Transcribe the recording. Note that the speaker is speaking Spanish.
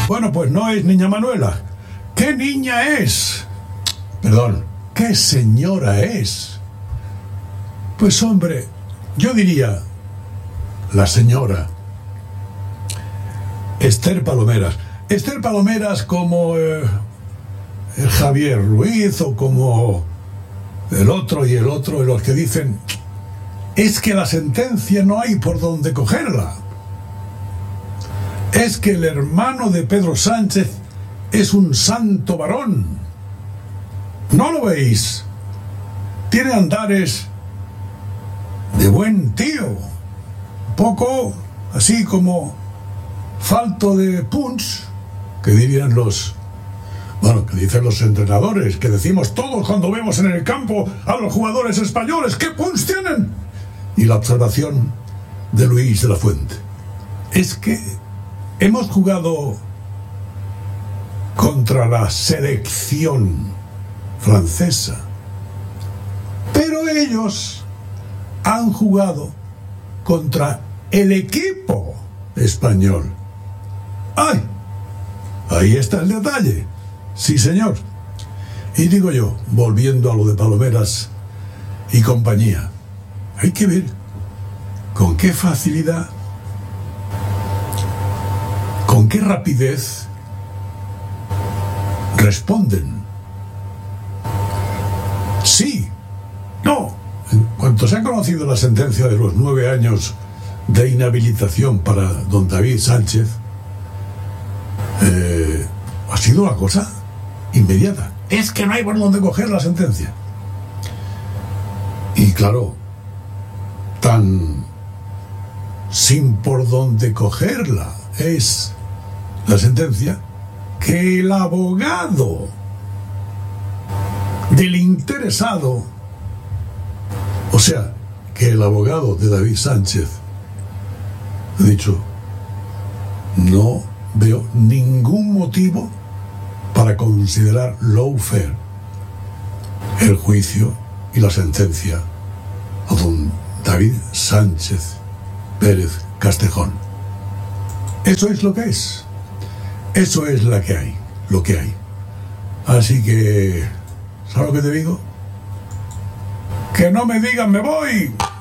Bueno, pues no es niña Manuela. ¿Qué niña es? Perdón, ¿qué señora es? Pues hombre, yo diría la señora Esther Palomeras. Esther Palomeras como el Javier Ruiz o como el otro y el otro, los que dicen es que la sentencia no hay por dónde cogerla. Es que el hermano de Pedro Sánchez es un santo varón. ¿No lo veis? Tiene andares de buen tío. Un poco así como falto de punch, que dirían que dicen los entrenadores, que decimos todos cuando vemos en el campo a los jugadores españoles, ¿qué punch tienen? Y la observación de Luis de la Fuente es que hemos jugado contra la selección francesa, pero ellos han jugado contra el equipo español. ¡Ay! Ahí está el detalle. Sí, señor. Y digo yo, volviendo a lo de Palomeras y compañía, hay que ver con qué facilidad, con qué rapidez responden. Sí, no. En cuanto se ha conocido la sentencia de los 9 años de inhabilitación para don David Sánchez, ha sido una cosa inmediata. Es que no hay por dónde coger la sentencia. Y claro, tan sin por dónde cogerla es la sentencia que el abogado del interesado, o sea, que el abogado de David Sánchez ha dicho: no veo ningún motivo para considerar lawfare el juicio y la sentencia a don David Sánchez Pérez Castejón. Eso es lo que es. Eso es lo que hay. Así que, ¿sabes lo que te digo? Que no me digan me voy.